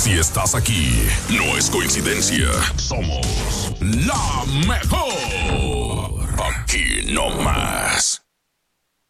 Si estás aquí, no es coincidencia. Somos la mejor. Aquí no más.